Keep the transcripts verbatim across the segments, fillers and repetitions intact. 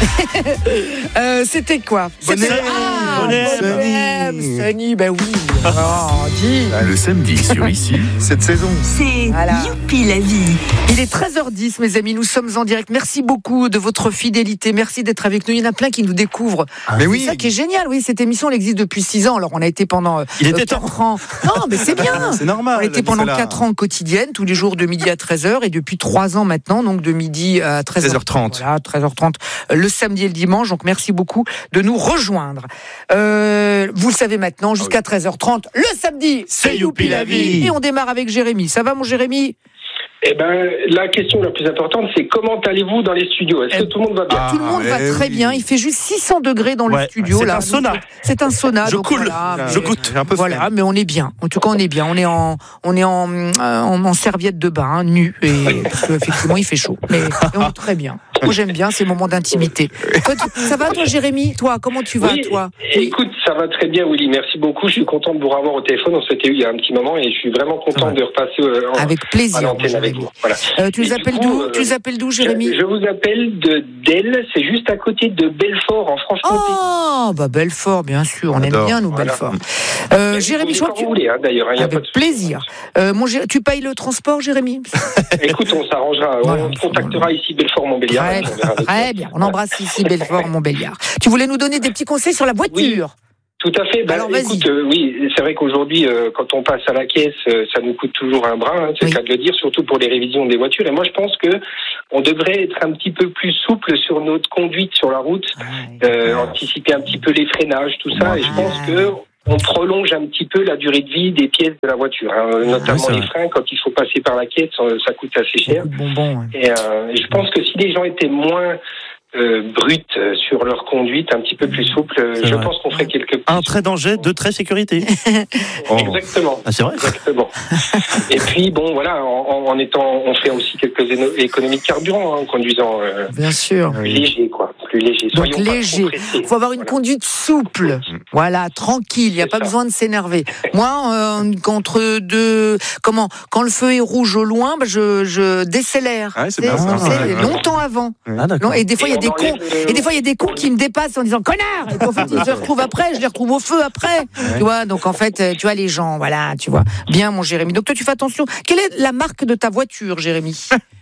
euh, C'était quoi? Bonnet. Ah, Bonnet. Bonnet. Sunny, ben oui. Oh, dis. Le samedi sur Ici, cette saison. C'est Voilà. Youpi la vie. Il est treize heures dix, mes amis, nous sommes en direct. Merci beaucoup de votre fidélité, merci d'être avec nous. Il y en a plein qui nous découvrent. Ah, mais oui. C'est ça qui est génial, oui, cette émission, elle existe depuis six ans. Alors, on a été pendant euh, Il était quatre ans. Non, mais c'est bien. C'est normal. On a été pendant quatre ans quotidienne, tous les jours de midi à treize heures, et depuis trois ans maintenant, donc de midi à treize heures. treize heures trente. Voilà, treize heures trente, le samedi et le dimanche. Donc, merci beaucoup de nous rejoindre. Euh, vous le savez maintenant, jusqu'à treize heures trente, le samedi, c'est Youpi la vie. Et on démarre avec Jérémy. Ça va, mon Jérémy? Eh ben, la question la plus importante, c'est comment allez-vous dans les studios? Est-ce que tout le monde va bien? Ah, Tout le monde va eh très oui. bien. Il fait juste six cents degrés dans Ouais, le studio. c'est là. un sauna. C'est un sauna. Je donc coule, voilà, je mais- goûte. J'ai un peu Voilà, flemme. mais on est bien. En tout cas, on est bien. On est en, on est en, euh, en, en serviette de bain, hein, nu, et parce qu'effectivement, il fait chaud. Mais et on est très bien. Moi, j'aime bien ces moments d'intimité. Toi, tu- ça va, toi, Jérémy? Toi, comment tu vas, Oui, toi? Oui. écoute, ça va très bien, Willy. Merci beaucoup. Je suis content de vous revoir au téléphone. On s'était eu il y a un petit moment et je suis vraiment content de repasser euh, en, Avec à plaisir, mon l'antenne avec Jérémy. vous. Voilà. Euh, tu Et nous du appelles coup, d'où? euh, Tu nous appelles d'où, Jérémy? Je, je vous appelle de Delle. C'est juste à côté de Belfort, en Franche-Comté. Oh, bah Belfort, bien sûr. On aime J'adore. bien, nous, Voilà. Belfort. Euh, Vous Jérémy, je venez crois quand que tu... vous voulez, hein, d'ailleurs. Il y a pas Avec de souci. plaisir. Euh, mon Gé- Tu payes le transport, Jérémy? Écoute, on s'arrangera. Voilà, on contactera ici Belfort-Montbéliard. Très, et on verra avec très bien. On embrasse ici Belfort, Montbéliard. Tu voulais nous donner des petits conseils sur la voiture? Tout à fait. Ben, Alors, vas-y. écoute, euh, oui, c'est vrai qu'aujourd'hui, euh, quand on passe à la caisse, euh, ça nous coûte toujours un bras, hein, c'est Oui. le cas de le dire, surtout pour les révisions des voitures. Et moi, je pense que on devrait être un petit peu plus souple sur notre conduite sur la route, euh, anticiper un petit peu les freinages, tout ça. Et je pense que on prolonge un petit peu la durée de vie des pièces de la voiture, hein, notamment c'est les vrai. freins. Quand il faut passer par la caisse, euh, ça coûte assez cher. Beaucoup de bonbons. ouais. Et, euh, et je pense que si les gens étaient moins euh, bruts euh, sur leur conduite, un petit peu plus souples, euh, C'est je vrai. pense qu'on ferait quelques Un trait danger, deux traits sécurité. Oh. Exactement. Ah, c'est vrai. Exactement. Et puis bon, voilà, en, en étant, on fait aussi quelques éno- économies de carburant hein, en conduisant euh, Bien sûr. plus léger, quoi, plus léger. Donc Soyons pas léger. trop pressés. Il faut avoir une Voilà. conduite souple. Voilà, tranquille. Il n'y a C'est pas ça. besoin de s'énerver. Moi, euh, contre deux, comment, quand le feu est rouge au loin, bah, je, je décélère. Ouais, c'est Tu sais, bien ça. tu sais, Ouais, ouais. longtemps avant. Ah, d'accord. Non, et des fois, il y a Et des on cons. enlève le- Et des fois, il y a des cons qui me dépassent en disant connard. Et puis, en fait, ils se retrouvent après. Je les retrouve au feu après. Tu vois. Donc en fait, euh, tu vois les gens. Voilà, tu vois. Bien, mon Jérémy. Donc toi, tu fais attention. Quelle est la marque de ta voiture, Jérémy?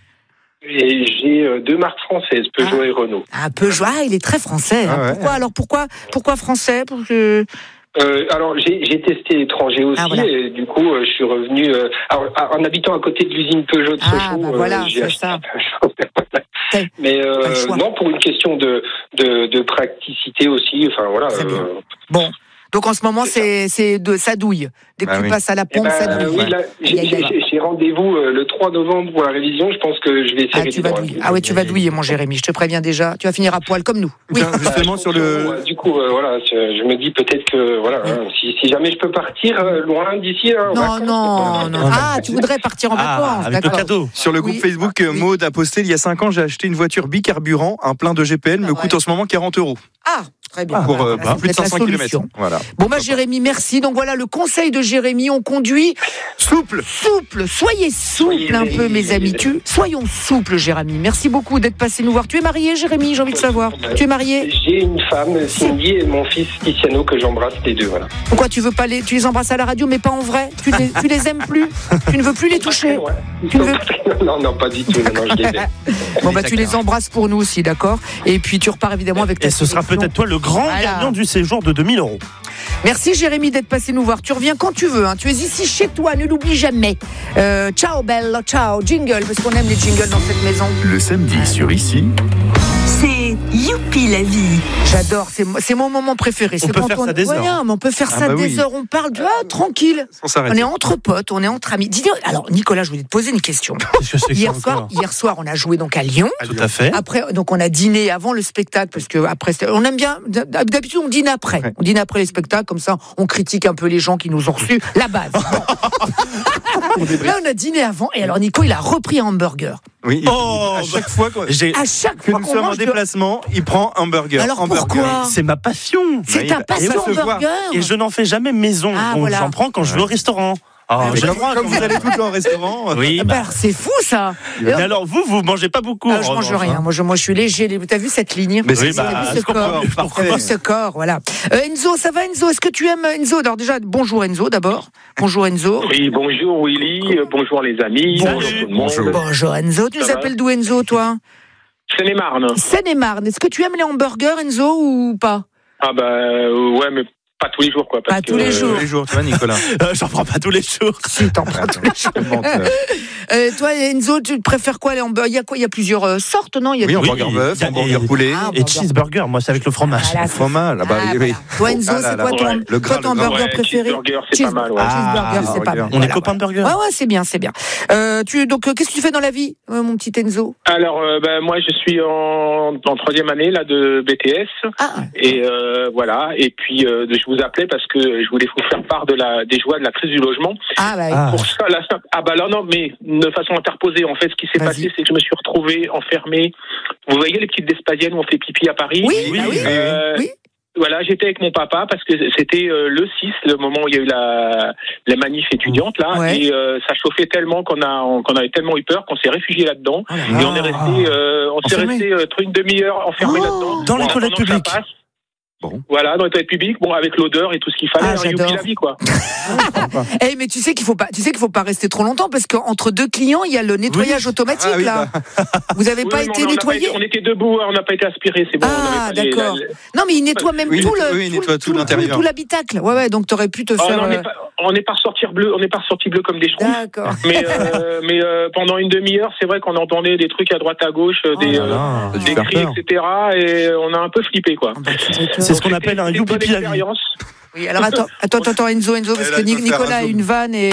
Et j'ai euh, deux marques françaises, Peugeot Ah. et Renault. Un Peugeot. Ah, il est très français. hein. Ah ouais. Pourquoi alors? Pourquoi? Pourquoi français? Pour que... Euh, alors j'ai, j'ai testé l'étranger aussi, Ah, voilà. et du coup euh, je suis revenu. Euh, alors, à- en habitant à côté de l'usine Peugeot de Ah, Sochaux, bah voilà, euh, j'ai c'est acheté ça. un Peugeot. C'est- Mais Pas le euh, choix. non, pour une question de de, de praticité aussi. Enfin voilà. Très bien. euh, Bon. Donc en ce moment, C'est c'est, c'est de ça douille. Dès que Bah tu oui. passes à la Eh pompe, ben, ça douille. oui, là, j'ai, Aïe, aïe, aïe. j'ai- j'ai rendez-vous euh, le trois novembre pour la révision. Je pense que je vais Ah, essayer tu vas de douiller. Ah ouais, tu vas douiller, mon Jérémy. Je te préviens déjà. Tu vas finir à poil comme nous. Oui. Tiens, justement sur le. Du coup, euh, voilà, je je me dis peut-être que voilà, hein, si, si jamais je peux partir euh, loin d'ici. hein, en Non, vacances, non, euh, non. Ah, tu voudrais partir en Ah, vacances, avec le d'accord. cadeau. Sur le groupe Oui. Facebook, euh, Oui. Maud a posté il y a cinq ans, j'ai acheté une voiture bicarburant, un plein de G P L, Ah me coûte ouais. en ce moment quarante euros Ah, très bien. pour Voilà, euh, voilà, ça plus de peut être la cinq cents kilomètres. solution. Voilà. Bon bah Jérémy, merci. Donc voilà le conseil de Jérémy, on conduit Souple. souple. Soyez souple Soyez un peu, mes léger. amis. Tu, soyons souples, Jérémy. Merci beaucoup d'être passé nous voir. Tu es marié, Jérémy? J'ai envie de savoir. Tu es marié? J'ai une femme, Cindy, et mon fils Tiziano que j'embrasse les deux. Voilà. Pourquoi tu veux pas les, tu les embrasses à la radio, mais pas en vrai? Tu les, tu les aimes plus? Tu ne veux plus les toucher? Ouais. Tu ne veux- Non, non, pas du tout. Non, non, je les aime. Bon bah tu les embrasses pour nous aussi, d'accord? Et puis tu repars évidemment avec ta Et ce sera sélection. peut-être toi le grand Voilà. gagnant du séjour de deux mille euros. Merci Jérémy d'être passé nous voir. Tu reviens quand tu veux. Hein. Tu es ici chez toi, ne l'oublie jamais. Euh, ciao Belle, ciao. Jingle, parce qu'on aime les jingles dans cette maison. Le samedi sur Ici, C'est Youpi la vie. J'adore, c'est, mo- c'est mon moment préféré. On C'est peut quand faire on... ça des Ouais, heures. mais on peut faire Ah ça bah des oui. heures. On parle de ah, tranquille. sans s'arrêter. On est entre potes, on est entre amis. Dis-donc, alors Nicolas, je voulais te poser une question. Qu'est-ce que c'est que ça Hier soir, encore hier soir, on a joué donc à Lyon. Tout à fait. Après, donc on a dîné avant le spectacle parce que après, c'était- on aime bien. D'habitude, on dîne après. Ouais. On dîne après les spectacles, comme ça, on critique un peu les gens qui nous ont reçus. La base. Là, on a dîné avant, et alors Nico, il a repris un hamburger. Oui, et Oh, à chaque fois qu'on- J'ai- À chaque que fois nous qu'on sommes en mange de- déplacement, il prend un burger. Alors un burger. pourquoi C'est ma passion. C'est il ta va- passion il va se voir. hamburger. Et je n'en fais jamais maison. Ah, Donc voilà. j'en prends quand je vais au restaurant. Ah, Mais j'ai le comme, droit, comme quand vous même. allez tout le temps au restaurant. Oui, Eh bah, ben, c'est fou ça. mais alors vous, vous mangez pas beaucoup. Ah, en je mange revanche, rien. hein. Moi, je, moi, je suis léger. T'as vu cette ligne? Mais Oui, c'est bah, T'as vu je ce comprends corps? mieux, T'as parfait. vu ce corps, voilà. Euh, Enzo, ça va Enzo? Est-ce que tu aimes Enzo? Alors déjà, bonjour Enzo d'abord. Bonjour Enzo. Oui, bonjour Willy, euh, bonjour les amis, Bonjour. bonjour tout le monde. Bonjour. Bonjour Enzo. Tu Ça nous va appelles d'où Enzo, toi? Seine-et-Marne. Seine-et-Marne. Est-ce que tu aimes les hamburgers, Enzo, ou pas? Ah bah euh, ouais, mais pas tous les jours quoi. Parce Pas tous que, les jours. Tous les jours, tu vois, Nicolas. Euh, J'en prends pas tous les jours. Si, t'en prends tous les jours. Tellement, euh, Euh, toi, Enzo, tu préfères quoi les hamburgers? Il y a quoi? Il y a plusieurs euh, sortes, non? Il y a Oui, des- hamburger Oui, bœuf, il y a- hamburger et- poulet. Ah, Et cheeseburger, moi c'est avec le fromage. Voilà, Faut mal. Ah bah, Ah, oui, voilà. oui. Toi, Enzo, Ah là c'est là. quoi ton, Ouais. Le gras, toi, ton le gras. burger ouais, préféré? cheeseburger, c'est pas mal. Ouais. Ah, Cheeseburger, c'est pas burger. mal. On est Voilà. copains de burger. Ouais, ouais, c'est bien, c'est bien. Euh, tu, donc, euh, qu'est-ce que tu fais dans la vie, euh, mon petit Enzo? Alors euh, bah, moi je suis en, en troisième année là de B T S Ah, et euh, voilà et puis euh, je vous appelais parce que je voulais vous faire part de la des joies de la crise du logement. ah, bah, Ah. Pour ça, la simple- ah bah là non, mais de façon interposée, en fait, ce qui s'est Vas-y. passé, c'est que je me suis retrouvé enfermé. Vous voyez les petites Vespasiennes où on fait pipi à Paris? oui, Oui, bah oui. oui, Euh, oui. Voilà, j'étais avec mon papa parce que c'était euh, le six, le moment où il y a eu la, la manif étudiante là, Ouais. et euh, ça chauffait tellement qu'on a on- qu'on avait tellement eu peur qu'on s'est réfugié là-dedans. Oh là Et là. on est resté, euh, on s'est Enfermé. resté euh, une demi-heure enfermé Oh. là-dedans. Dans les Bon, toilettes pendant que ça publiques. passe. Bon. Voilà, dans les toilettes publiques, bon, avec l'odeur et tout ce qu'il fallait, Ah, hein, j'adore. youpi la vie, quoi. Eh, mais tu sais qu'il faut pas, tu sais qu'il faut pas rester trop longtemps parce qu'entre deux clients, il y a le nettoyage automatique Ah oui, là. Vous avez Oui, pas mais été on, a pas nettoyé? été- on était debout, hein, on n'a pas été aspiré, c'est bon. on Ah, avait pas les- d'accord. la- Non, mais il nettoie même Oui, tout il nettoie- le, oui, il nettoie tout l'intérieur. tout l'habitacle. Ouais, ouais. Donc t'aurais pu te Oh, faire. non, on euh, n'est pas, on n'est pas ressorti bleu, on n'est pas ressorti bleu comme des schtroumpfs. D'accord. Mais, euh, mais euh, pendant une demi-heure, c'est vrai qu'on entendait des trucs à droite à gauche, euh, Oh des, là euh, là. Ça a dû des faire cris, peur. et cetera. Et on a un peu flippé, quoi. Ah, bah, tu m'étonnes. C'est ce qu'on C'était- appelle un c'était une bonne youpi la vie. expérience. Oui, alors attends, attends, attends, Enzo, Enzo, parce Elle que a dû Ni- faire Nicolas un a zoom. une vanne et